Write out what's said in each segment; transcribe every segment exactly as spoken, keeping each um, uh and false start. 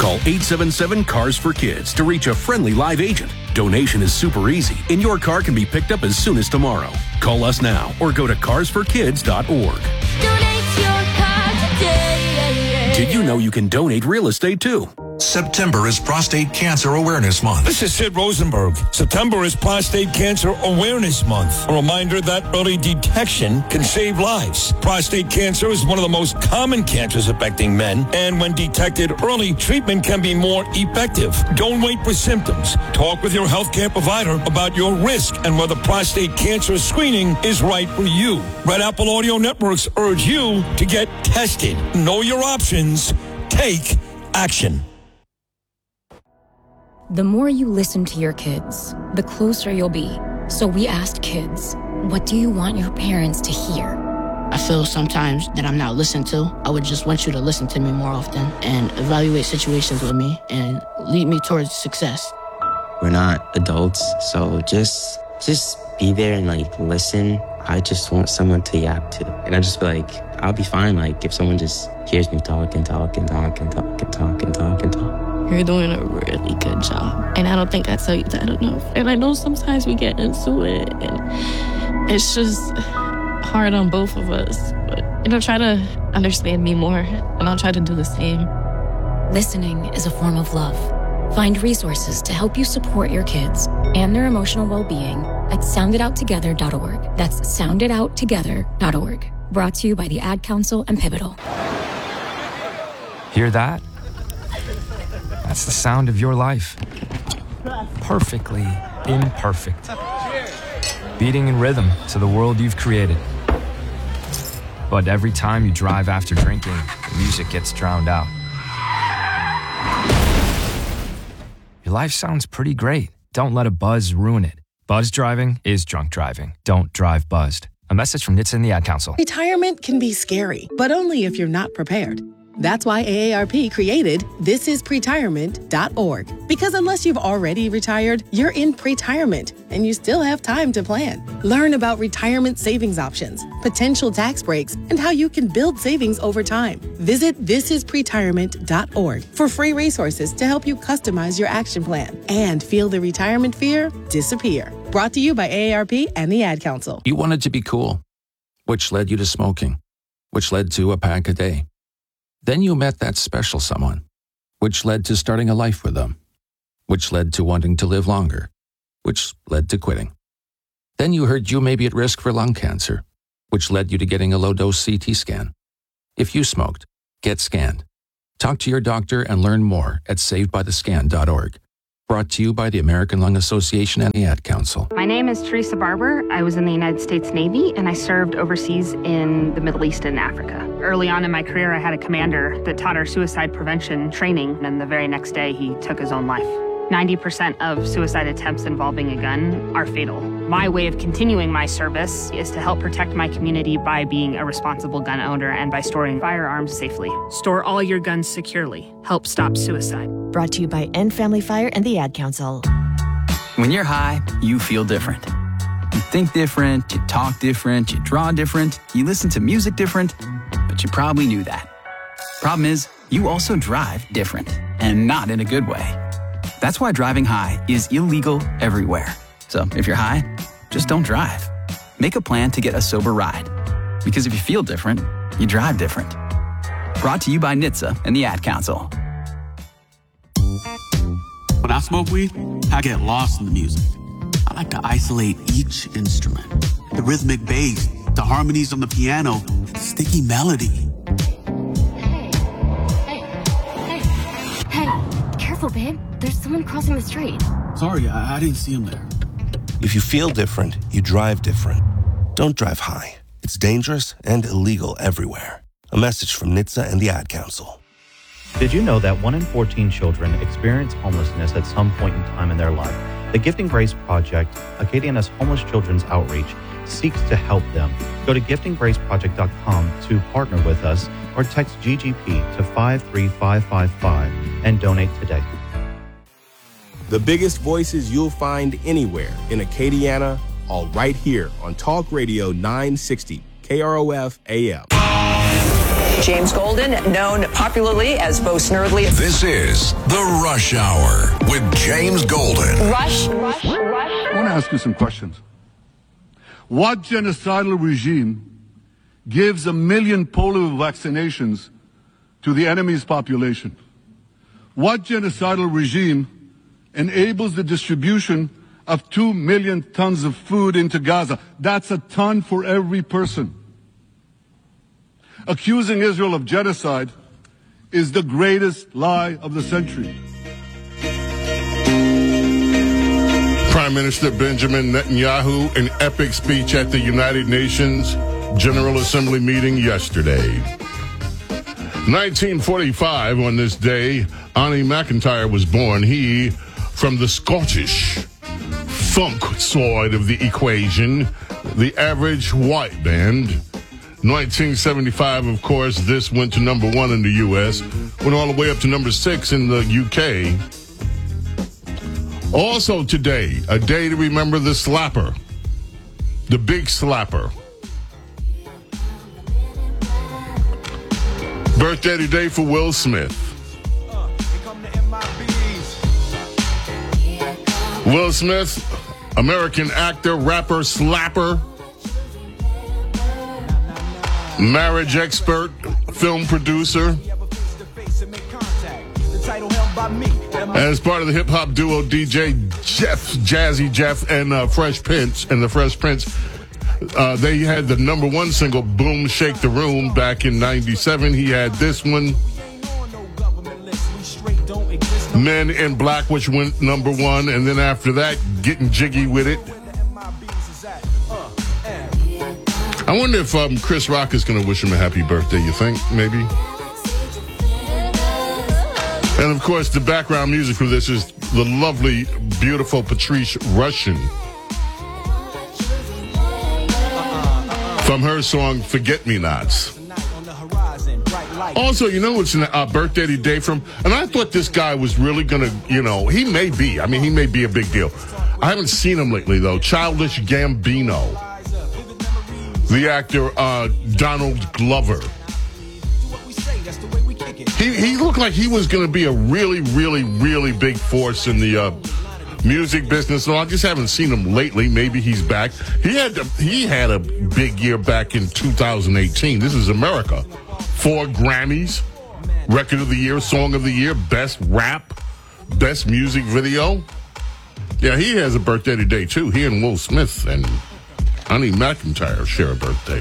Call eight seven seven, C A R S for Kids to reach a friendly live agent. Donation is super easy, and your car can be picked up as soon as tomorrow. Call us now or go to cars for kids dot org. Donate your car today. Did you know you can donate real estate too? September is Prostate Cancer Awareness Month. This is Sid Rosenberg. September is Prostate Cancer Awareness Month. A reminder that early detection can save lives. Prostate cancer is one of the most common cancers affecting men, and when detected early, treatment can be more effective. Don't wait for symptoms. Talk with your healthcare provider about your risk and whether prostate cancer screening is right for you. Red Apple Audio Networks urge you to get tested. Know your options. Take action. The more you listen to your kids, the closer you'll be. So we asked kids, what do you want your parents to hear? I feel sometimes that I'm not listened to. I would just want you to listen to me more often and evaluate situations with me and lead me towards success. We're not adults, so just just be there and like listen. I just want someone to yap to. And I just feel like I'll be fine like if someone just hears me talk and talk and talk and talk and talk and talk and talk. You're doing a really good job. And I don't think I tell you that enough. And I know sometimes we get into it and it's just hard on both of us. But, you know, try to understand me more and I'll try to do the same. Listening is a form of love. Find resources to help you support your kids and their emotional well-being at sound it out together dot org. That's sound it out together dot org. Brought to you by the Ad Council and Pivotal. Hear that? That's the sound of your life. Perfectly imperfect. Beating in rhythm to the world you've created. But every time you drive after drinking, the music gets drowned out. Your life sounds pretty great. Don't let a buzz ruin it. Buzz driving is drunk driving. Don't drive buzzed. A message from N H T S A and the Ad Council. Retirement can be scary, but only if you're not prepared. That's why A A R P created this is pretirement dot org. Because unless you've already retired, you're in pretirement and you still have time to plan. Learn about retirement savings options, potential tax breaks, and how you can build savings over time. Visit this is pretirement dot org for free resources to help you customize your action plan and feel the retirement fear disappear. Brought to you by A A R P and the Ad Council. You wanted to be cool, which led you to smoking, which led to a pack a day. Then you met that special someone, which led to starting a life with them, which led to wanting to live longer, which led to quitting. Then you heard you may be at risk for lung cancer, which led you to getting a low-dose C T scan. If you smoked, get scanned. Talk to your doctor and learn more at saved by the scan dot org. Brought to you by the American Lung Association and the Ad Council. My name is Teresa Barber. I was in the United States Navy, and I served overseas in the Middle East and Africa. Early on in my career, I had a commander that taught our suicide prevention training, and the very next day, he took his own life. ninety percent of suicide attempts involving a gun are fatal. My way of continuing my service is to help protect my community by being a responsible gun owner and by storing firearms safely. Store all your guns securely. Help stop suicide. Brought to you by End Family Fire and the Ad Council. When you're high, you feel different. You think different, you talk different, you draw different, you listen to music different, but you probably knew that. Problem is, you also drive different, and not in a good way. That's why driving high is illegal everywhere. So if you're high, just don't drive. Make a plan to get a sober ride. Because if you feel different, you drive different. Brought to you by N H T S A and the Ad Council. When I smoke weed, I get lost in the music. I like to isolate each instrument. The rhythmic bass, the harmonies on the piano, the sticky melody. Hey, hey, hey, hey, careful, babe. There's someone crossing the street. Sorry, I, I didn't see him there. If you feel different, you drive different. Don't drive high. It's dangerous and illegal everywhere. A message from N H T S A and the Ad Council. Did you know that one in fourteen children experience homelessness at some point in time in their life? The Gifting Grace Project, Acadiana's homeless children's outreach, seeks to help them. Go to gifting grace project dot com to partner with us or text G G P to five three five five five and donate today. The biggest voices you'll find anywhere in Acadiana, all right here on Talk Radio nine sixty, K R O F A M. James Golden, known popularly as Bo Snerdley. This is The Rush Hour with James Golden. Rush, rush, rush. I want to ask you some questions. What genocidal regime gives a million polio vaccinations to the enemy's population? What genocidal regime enables the distribution of two million tons of food into Gaza? That's a ton for every person. Accusing Israel of genocide is the greatest lie of the century. Prime Minister Benjamin Netanyahu, an epic speech at the United Nations General Assembly meeting yesterday. nineteen forty-five, on this day, Annie McIntyre was born. He, from the Scottish funk side of the equation, the Average White Band. nineteen seventy-five, of course, this went to number one in the U S, went all the way up to number six in the U K. Also today, a day to remember the slapper, the big slapper. Birthday today for Will Smith. Will Smith, American actor, rapper, slapper, marriage expert, film producer. As part of the hip-hop duo D J Jeff, Jazzy Jeff, and uh, Fresh Prince, and the Fresh Prince, uh, they had the number one single, Boom, Shake the Room, back in ninety-seven. He had this one, Men in Black, which went number one, and then after that, Getting Jiggy With It. I wonder if um, Chris Rock is going to wish him a happy birthday, you think? Maybe? And, of course, the background music for this is the lovely, beautiful Patrice Rushen from her song Forget Me Nots. Also, you know what's a uh, birthday today from? And I thought this guy was really going to, you know, he may be. I mean, he may be a big deal. I haven't seen him lately, though. Childish Gambino. The actor uh, Donald Glover. He he looked like he was going to be a really, really, really big force in the uh, music business. So I just haven't seen him lately. Maybe he's back. He had to, he had a big year back in two thousand eighteen. This is America. Four Grammys, Record of the Year, Song of the Year, Best Rap, Best Music Video. Yeah, he has a birthday today, too. He and Will Smith and Annie McIntyre share a birthday.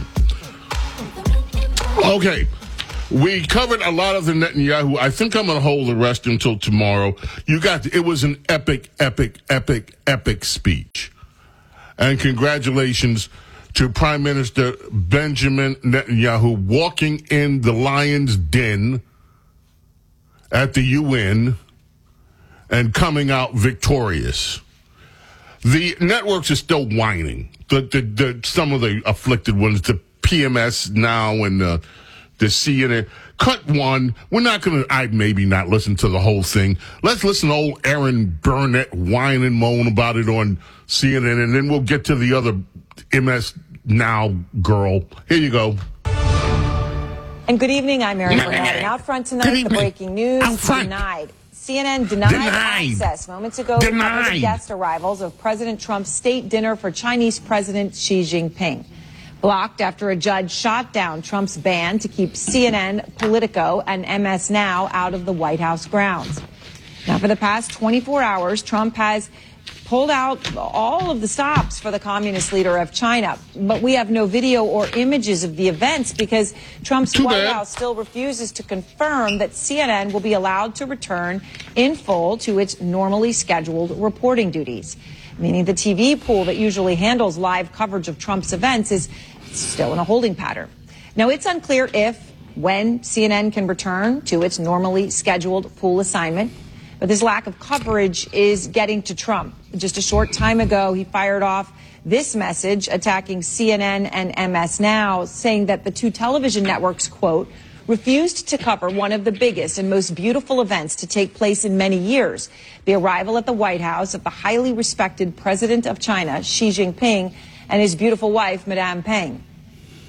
Okay. We covered a lot of the Netanyahu. I think I'm going to hold the rest until tomorrow. You got to, it was an epic, epic, epic, epic speech. And congratulations to Prime Minister Benjamin Netanyahu walking in the lion's den at the U N and coming out victorious. The networks are still whining. The, the, the, some of the afflicted ones, the P M S Now and the, the C N N. Cut one. We're not going to, I maybe not listen to the whole thing. Let's listen to old Aaron Burnett whine and moan about it on C N N, and then we'll get to the other M S Now girl. Here you go. And good evening, I'm Aaron Burnett. And out front tonight, the breaking news denied. C N N denied, denied. access moments ago to cover the guest arrivals of President Trump's state dinner for Chinese President Xi Jinping. Blocked after a judge shot down Trump's ban to keep C N N, Politico, and M S Now out of the White House grounds. Now, for the past twenty-four hours, Trump has pulled out all of the stops for the communist leader of China. But we have no video or images of the events because Trump's Too White bad. House still refuses to confirm that C N N will be allowed to return in full to its normally scheduled reporting duties, meaning the T V pool that usually handles live coverage of Trump's events is still in a holding pattern. Now, it's unclear if, when C N N can return to its normally scheduled pool assignment. But this lack of coverage is getting to Trump. Just a short time ago, he fired off this message attacking C N N and M S Now, saying that the two television networks, quote, refused to cover one of the biggest and most beautiful events to take place in many years, the arrival at the White House of the highly respected president of China, Xi Jinping, and his beautiful wife, Madame Peng.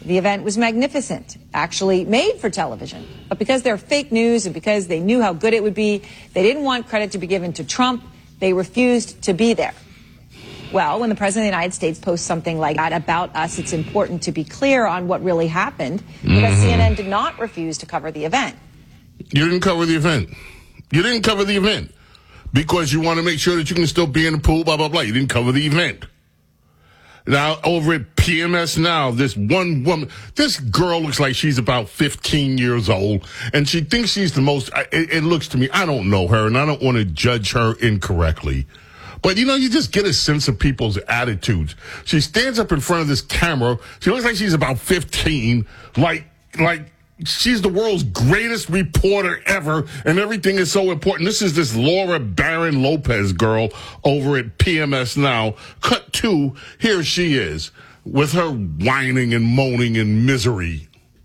The event was magnificent, actually made for television. But because they're fake news and because they knew how good it would be, they didn't want credit to be given to Trump. They refused to be there. Well, when the President of the United States posts something like that about us, it's important to be clear on what really happened, because Mhm. C N N did not refuse to cover the event. You didn't cover the event. You didn't cover the event because you want to make sure that you can still be in the pool, blah, blah, blah. You didn't cover the event. Now, over at P M S Now, this one woman, this girl looks like she's about fifteen years old, and she thinks she's the most, it, it looks to me, I don't know her, and I don't want to judge her incorrectly. But, you know, you just get a sense of people's attitudes. She stands up in front of this camera. She looks like she's about fifteen, like, like, she's the world's greatest reporter ever, and everything is so important. This is this Laura Barron Lopez girl over at P M S Now. Cut two, here she is, with her whining and moaning in misery.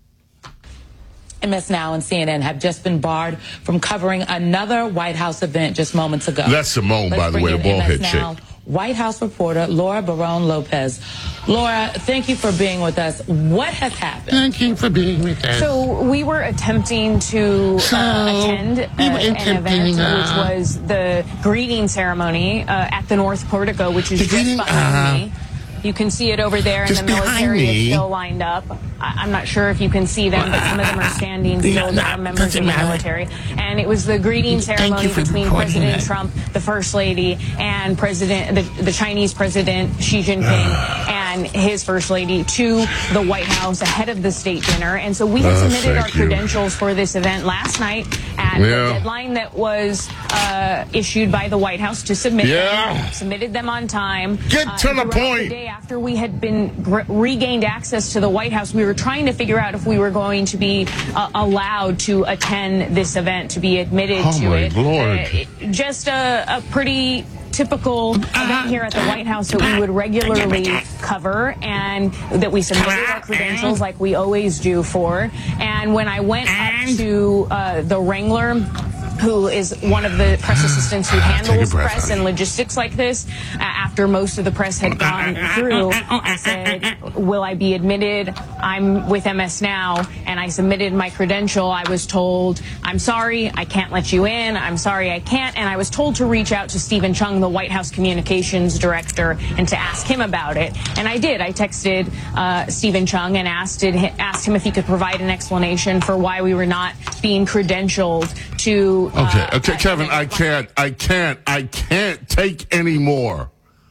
P M S Now and C N N have just been barred from covering another White House event just moments ago. That's Simone, Let's by the bring way, the in bald M S head Now chick. White House reporter Laura Barron Lopez. Laura, thank you for being with us. What has happened? Thank you for being with us. So we were attempting to So, uh, attend uh, we were an attempting, event, uh, which was the greeting ceremony uh, at the North Portico, which is The just greeting, behind uh, me. You can see it over there, and just the military behind me. is still lined up. I- I'm not sure if you can see them, but some of them are standing still. There are members of the military. And it was the greeting Thank ceremony you for between reporting President that. Trump, the First Lady, and President the, the Chinese President Xi Jinping and his First Lady to the White House ahead of the state dinner. And so we had Oh, submitted our thank you. credentials for this event last night at Yeah. the deadline that was uh, issued by the White House to submit Yeah. them. Submitted them on time. Get Uh, to the throughout point. The day after we had been gr- regained access to the White House, we were trying to figure out if we were going to be uh, allowed to attend this event, to be admitted Oh, to my it. Lord. Uh, it- just a, a pretty typical event here at the White House that we would regularly cover, and that we submitted our credentials like we always do for. And when I went up to uh, the Wrangler, who is one of the press assistants who handles breath, press honey. and logistics like this, uh, after most of the press had gone through, I said, will I be admitted? I'm with M S Now, and I submitted my credential. I was told, I'm sorry, I can't let you in. I'm sorry, I can't. And I was told to reach out to Stephen Chung, the White House communications director, and to ask him about it. And I did. I texted uh, Stephen Chung and asked, it, asked him if he could provide an explanation for why we were not being credentialed to... Okay, uh, okay, Kevin, I can't, I can't, I can't take any more.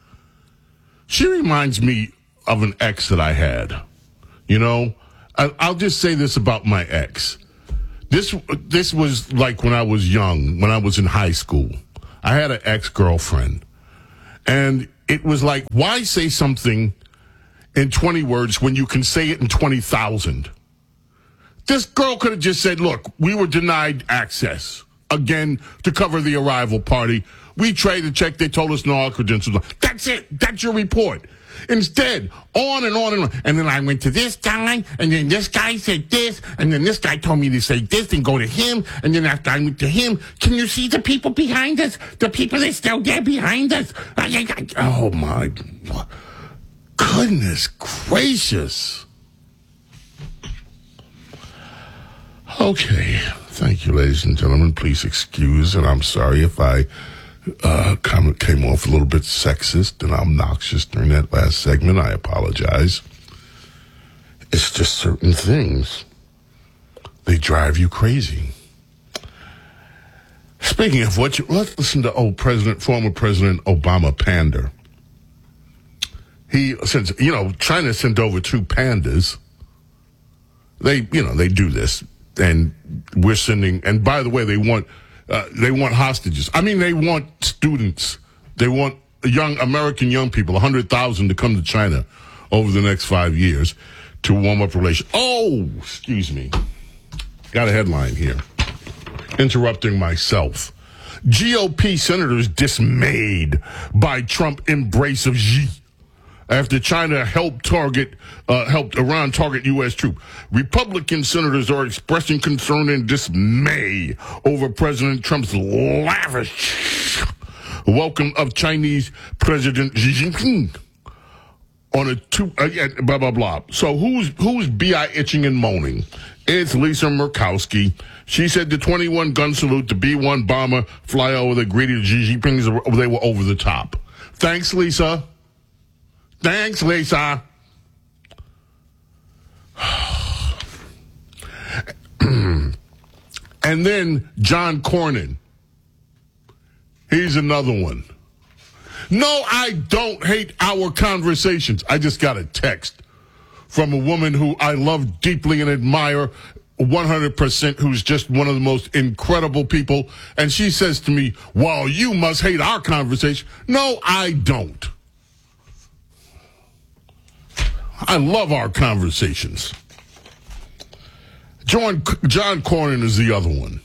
She reminds me of an ex that I had. You know, I, I'll just say this about my ex. This, this was like when I was young, when I was in high school. I had an ex-girlfriend. And it was like, why say something in twenty words when you can say it in twenty thousand? This girl could have just said, look, we were denied access. Again, to cover the arrival party. We tried to check. They told us no, our credentials. That's it. That's your report. Instead, on and on and on. And then I went to this guy, and then this guy said this, and then this guy told me to say this and go to him, and then after I went to him, can you see the people behind us? The people that are still there behind us. I, I, I, oh, my goodness gracious. Okay. Thank you, ladies and gentlemen. Please excuse, and I'm sorry if I uh, come, came off a little bit sexist and obnoxious during that last segment. I apologize. It's just certain things. They drive you crazy. Speaking of which, let's listen to old President, former President Obama pander. He, since, you know, China sent over two pandas. They, you know, they do this. And we're sending, and by the way, they want, uh, they want hostages. I mean, they want students. They want young American young people, one hundred thousand to come to China over the next five years to warm up relations. Oh, excuse me. Got a headline here. Interrupting myself. G O P senators dismayed by Trump embrace of Xi after China helped target, uh, helped Iran target U S troops. Republican senators are expressing concern and dismay over President Trump's lavish welcome of Chinese President Xi Jinping. on a two, uh, yeah, blah, blah, blah. So who's who's B I itching and moaning? It's Lisa Murkowski. She said the twenty-one gun salute, the B one bomber fly over the greeted Xi Jinping, they were over the top. Thanks, Lisa. Thanks, Lisa. And then John Cornyn. He's another one. No, I don't hate our conversations. I just got a text from a woman who I love deeply and admire one hundred percent, who's just one of the most incredible people. And she says to me, well, you must hate our conversation. No, I don't. I love our conversations. John, John Cornyn is the other one.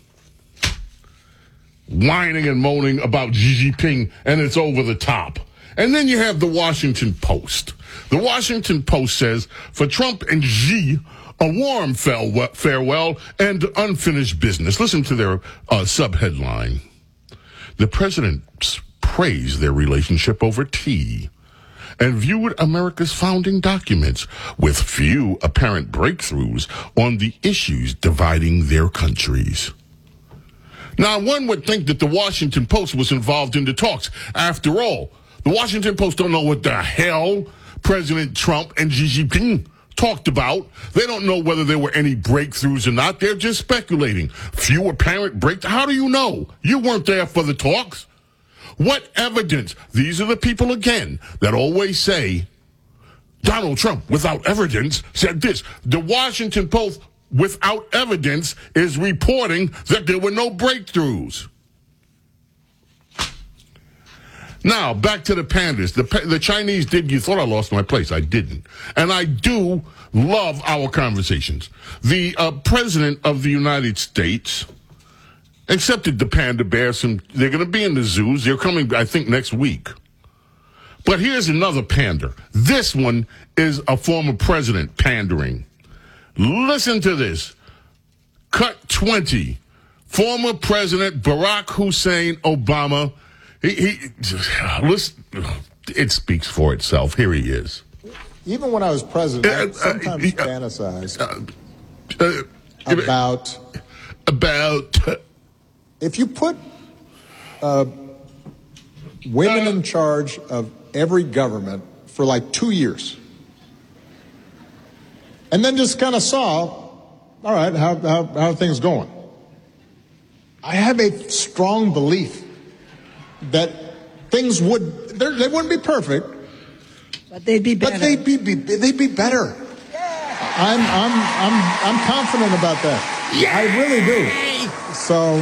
Whining and moaning about Xi Jinping, and it's over the top. And then you have the Washington Post. The Washington Post says, for Trump and Xi, a warm farewell and unfinished business. Listen to their uh, subheadline. The presidents praised their relationship over tea and viewed America's founding documents with few apparent breakthroughs on the issues dividing their countries. Now, one would think that the Washington Post was involved in the talks. After all, the Washington Post don't know what the hell President Trump and Xi Jinping talked about. They don't know whether there were any breakthroughs or not. They're just speculating. Few apparent breakthroughs. How do you know? You weren't there for the talks. What evidence? These are the people, again, that always say, Donald Trump, without evidence, said this. The Washington Post, without evidence, is reporting that there were no breakthroughs. Now, back to the pandas. The, the Chinese did, you thought I lost my place. I didn't. And I do love our conversations. The uh, President of the United States accepted the panda bears, and they're going to be in the zoos. They're coming, I think, next week. But here's another pander. This one is a former president pandering. Listen to this. Cut twenty. Former President Barack Hussein Obama. He, he listen, it speaks for itself. Here he is. Even when I was president, I Uh, uh, sometimes uh, fantasized uh, uh, about about if you put uh, women in charge of every government for like two years, and then just kind of saw, all right, how, how, how are things going? I have a strong belief that things would, they wouldn't be perfect, but they'd be better. But they'd be, be they'd be better. I'm I'm I'm I'm confident about that. Yay! I really do. So.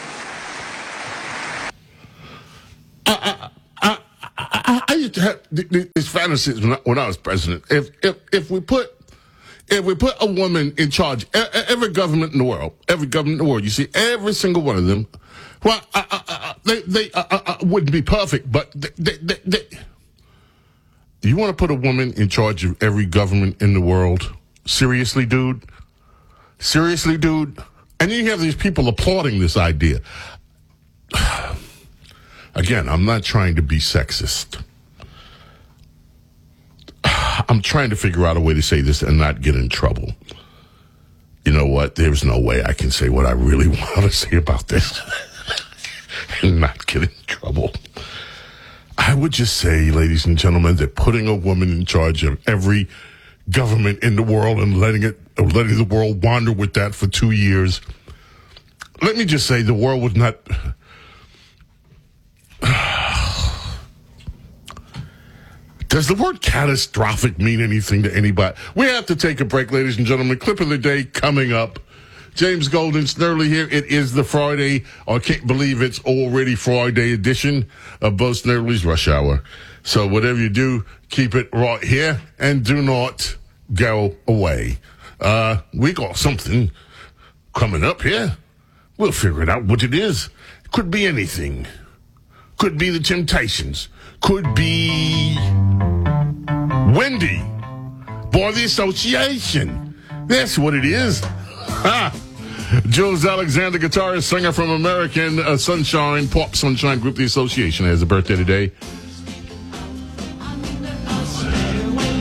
I, I, I, I used to have these fantasies when I, when I was president. If if if we put if we put a woman in charge, every government in the world, every government in the world, you see, every single one of them, well, uh, uh, uh, they they uh, uh, wouldn't be perfect, but they, they, they, they, you want to put a woman in charge of every government in the world? Seriously, dude? Seriously, dude? And then you have these people applauding this idea. Again, I'm not trying to be sexist. I'm trying to figure out a way to say this and not get in trouble. You know what? There's no way I can say what I really want to say about this and not get in trouble. I would just say, ladies and gentlemen, that putting a woman in charge of every government in the world and letting it, letting the world wander with that for two years, let me just say the world would not. Does the word catastrophic mean anything to anybody? We have to take a break, ladies and gentlemen. Clip of the day coming up. James Golden, Snerdley here. It is the Friday, I can't believe it's already Friday edition of Bo Snerdley's Rush Hour. So whatever you do, keep it right here and do not go away. Uh, we got something coming up here. We'll figure it out what it is. Could be anything. Could be the Temptations. Could be Wendy. By the association. That's what it is. Ha! Jules Alexander, guitarist, singer from American uh, Sunshine, Pop Sunshine Group, the association, has a birthday today.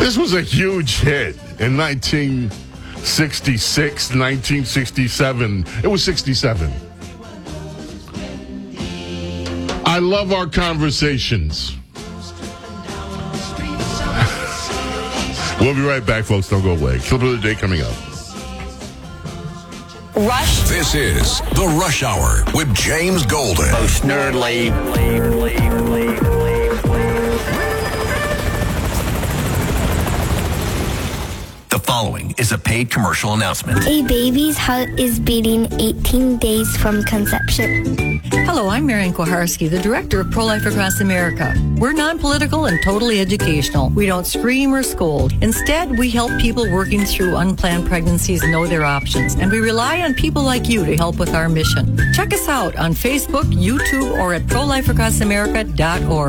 This was a huge hit in nineteen sixty-six, nineteen sixty-seven. It was sixty-seven. I love our conversations. We'll be right back, folks. Don't go away. Clip of the day coming up. Rush. This is the Rush Hour with James Golden. Most nerdly. The following is a paid commercial announcement. A baby's heart is beating eighteen days from conception. Hello, I'm Marian Koharski, the director of Pro-Life Across America. We're non-political and totally educational. We don't scream or scold. Instead, we help people working through unplanned pregnancies know their options, and we rely on people like you to help with our mission. Check us out on Facebook, YouTube, or at pro life across america dot org.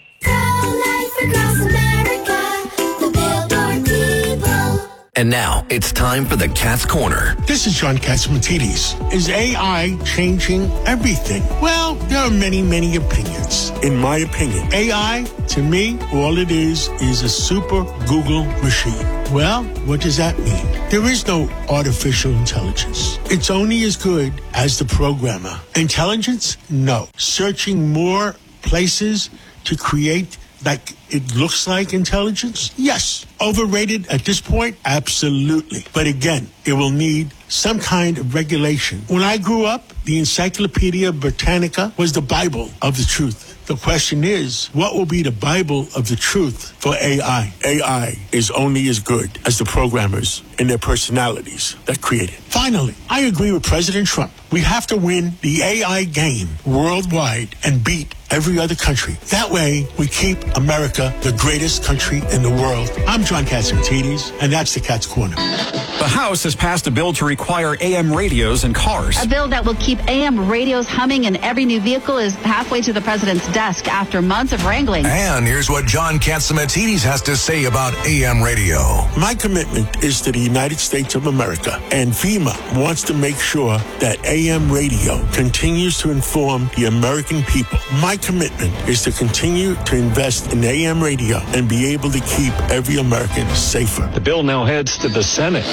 Pro-Life Across America, the Billboard people. And now it's time for the Cat's Corner. This is John Catsimatidis. Is A I changing everything? Well, there are many, many opinions. In my opinion, A I, to me, all it is is a super Google machine. Well, what does that mean? There is no artificial intelligence. It's only as good as the programmer. Intelligence? No. Searching more places to create like it looks like intelligence? Yes. Overrated at this point? Absolutely. But again, it will need some kind of regulation. When I grew up, the Encyclopedia Britannica was the Bible of the truth. The question is, what will be the Bible of the truth for A I? A I is only as good as the programmers and their personalities that create it. Finally, I agree with President Trump. We have to win the A I game worldwide and beat every other country. That way, we keep America the greatest country in the world. I'm John Catsimatidis, and that's the Cat's Corner. The House has passed a bill to require A M radios in cars. A bill that will keep A M radios humming in every new vehicle is halfway to the president's desk after months of wrangling. And here's what John Catsimatidis has to say about A M radio. My commitment is to the United States of America, and FEMA wants to make sure that A M radio continues to inform the American people. My commitment is to continue to invest in A M radio and be able to keep every American safer. The bill now heads to the Senate.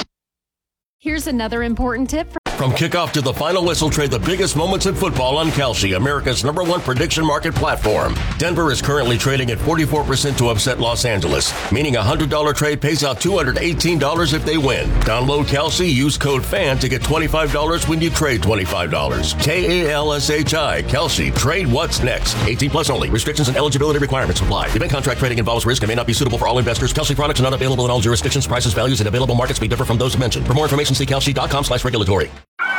Here's another important tip. From kickoff to the final whistle, trade the biggest moments in football on Kalshi, America's number one prediction market platform. Denver is currently trading at forty-four percent to upset Los Angeles, meaning a one hundred dollars trade pays out two hundred eighteen dollars if they win. Download Kalshi, use code FAN to get twenty-five dollars when you trade twenty-five dollars. K A L S H I, Kalshi. Trade what's next. eighteen plus only. Restrictions and eligibility requirements apply. Event contract trading involves risk and may not be suitable for all investors. Kalshi products are not available in all jurisdictions. Prices, values, and available markets may differ from those mentioned. For more information, see kalshi dot com slash regulatory.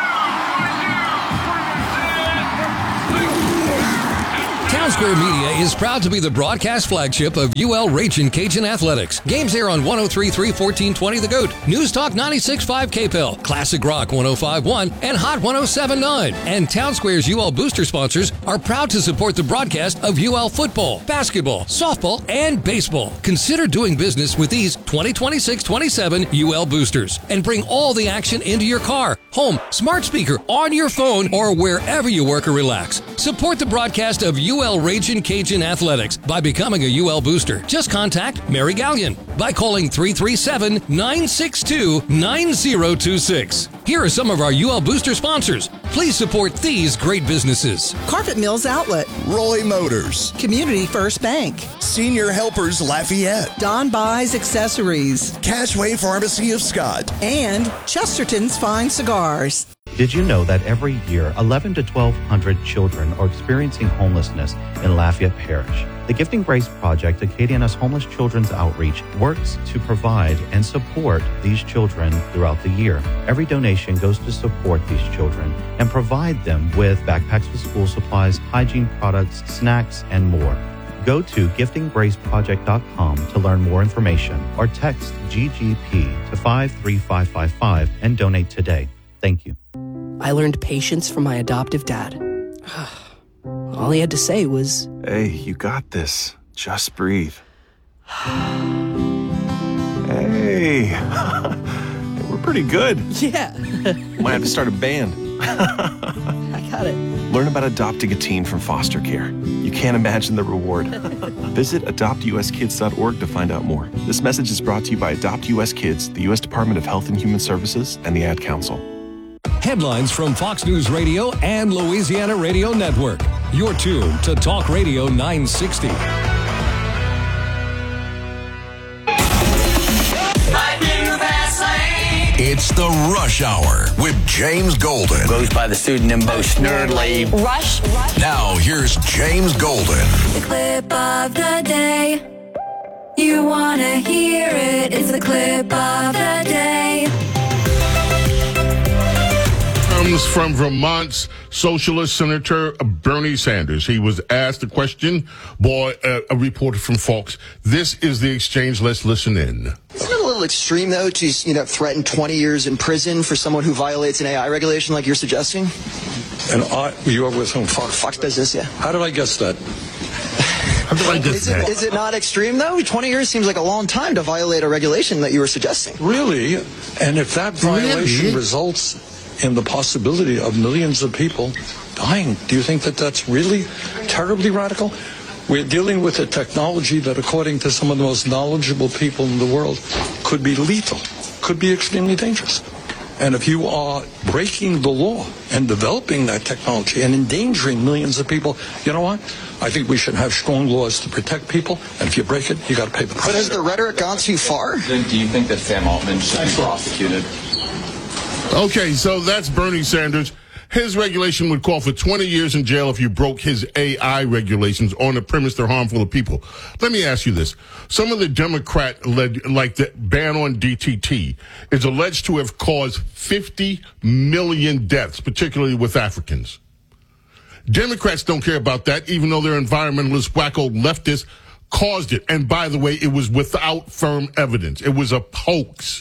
Town Square Media is proud to be the broadcast flagship of U L Ragin' Cajun Athletics. Games air on one oh three point three, fourteen twenty The Goat, News Talk ninety-six point five K P L, Classic Rock one oh five point one, and Hot one oh seven point nine. And Town Square's U L booster sponsors are proud to support the broadcast of U L football, basketball, softball, and baseball. Consider doing business with these twenty twenty-six twenty-seven U L boosters and bring all the action into your car, home, smart speaker, on your phone, or wherever you work or relax. Support the broadcast of U L Ragin' Cajun Athletics by becoming a U L booster. Just contact Mary Gallion by calling three three seven, nine six two, nine zero two six. Here are some of our U L booster sponsors. Please support these great businesses. Carpet Mills Outlet, Roy Motors, Community First Bank, Senior Helpers Lafayette, Don Buys Accessories, Cashway Pharmacy of Scott, and Chesterton's Fine Cigars. Did you know that every year, eleven to twelve hundred children are experiencing homelessness in Lafayette Parish? The Gifting Grace Project, Acadiana's Homeless Children's Outreach, works to provide and support these children throughout the year. Every donation goes to support these children and provide them with backpacks with school supplies, hygiene products, snacks, and more. Go to gifting grace project dot com to learn more information or text G G P to five three five five five and donate today. Thank you. I learned patience from my adoptive dad. All he had to say was, "Hey, you got this. Just breathe." Hey, we're pretty good. Yeah. Might have to start a band. I got it. Learn about adopting a teen from foster care. You can't imagine the reward. Visit adopt u s kids dot org to find out more. This message is brought to you by Adopt U S Kids, the U S Department of Health and Human Services, and the Ad Council. Headlines from Fox News Radio and Louisiana Radio Network. You're tuned to Talk Radio nine sixty. It's the Rush Hour with James Golden. Goes by the pseudonym Bo Snerdley. Rush, Rush. Now, here's James Golden. The clip of the day. You want to hear it. It's the clip of the day. Comes from Vermont's Socialist Senator Bernie Sanders. He was asked a question. Boy, uh, a reporter from Fox. This is the exchange. Let's listen in. Isn't it a little extreme, though, to, you know, threaten twenty years in prison for someone who violates an A I regulation like you're suggesting? And I, you are with whom? Fox? Fox Business, yeah. How did I guess that? How did I guess is that? It, is it not extreme, though? twenty years seems like a long time to violate a regulation that you were suggesting. Really? And if that violation Really? results in the possibility of millions of people dying, do you think that that's really terribly radical? We're dealing with a technology that, according to some of the most knowledgeable people in the world, could be lethal, could be extremely dangerous. And if you are breaking the law and developing that technology and endangering millions of people, you know what? I think we should have strong laws to protect people. And if you break it, you got to pay the price. But has the rhetoric gone too far? Then do you think that Sam Altman should be prosecuted? Okay, so that's Bernie Sanders. His regulation would call for twenty years in jail if you broke his A I regulations on the premise they're harmful to people. Let me ask you this. Some of the Democrat-led, like the ban on D T T, is alleged to have caused fifty million deaths, particularly with Africans. Democrats don't care about that, even though their environmentalist, wacko leftists caused it. And by the way, it was without firm evidence. It was a hoax.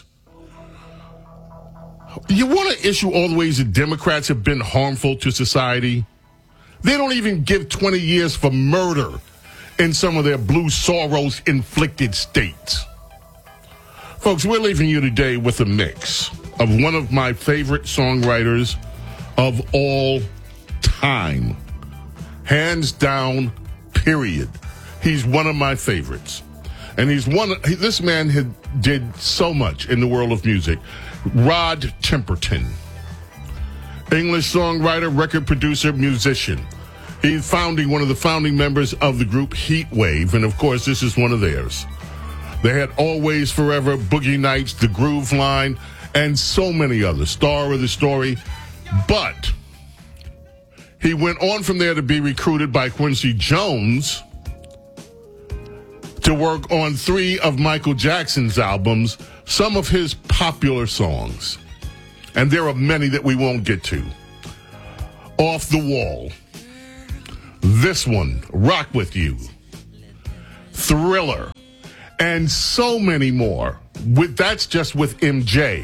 You want to issue all the ways that Democrats have been harmful to society? They don't even give twenty years for murder in some of their blue Soros-inflicted states. Folks, we're leaving you today with a mix of one of my favorite songwriters of all time. Hands down, period. He's one of my favorites. And he's one. He, this man had, did so much in the world of music. Rod Temperton, English songwriter, record producer, musician. He's founding one of the founding members of the group Heat Wave, and of course, this is one of theirs. They had Always Forever, Boogie Nights, The Groove Line, and so many others. Star of the Story, but he went on from there to be recruited by Quincy Jones to work on three of Michael Jackson's albums, some of his popular songs. And there are many that we won't get to. Off the Wall. This one, Rock With You. Thriller. And so many more. With That's just with M J.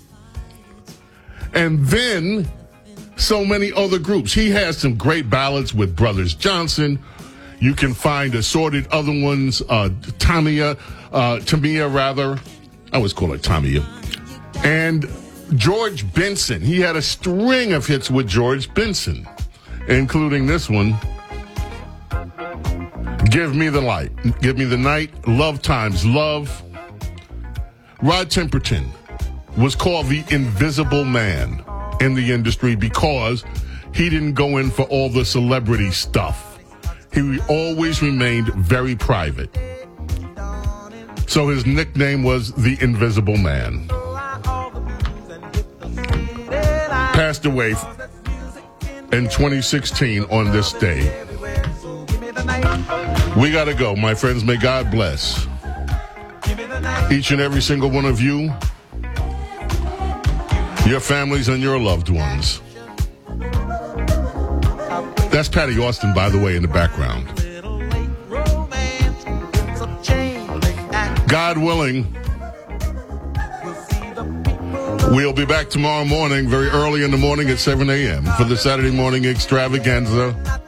And then so many other groups. He has some great ballads with Brothers Johnson. You can find assorted other ones, uh, Tamia, uh, Tamia rather. I always call her Tamia. And George Benson. He had a string of hits with George Benson, including this one, Give Me the Light, Give Me the Night, Love Times Love. Rod Temperton was called the Invisible Man in the industry because he didn't go in for all the celebrity stuff. He always remained very private. So his nickname was the Invisible Man. Passed away in twenty sixteen on this day. We got to go, my friends. May God bless each and every single one of you, your families, and your loved ones. That's Patty Austin, by the way, in the background. God willing, we'll be back tomorrow morning, very early in the morning at seven a.m. for the Saturday morning extravaganza,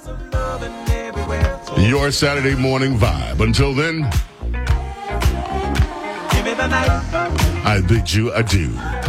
your Saturday morning vibe. Until then, I bid you adieu.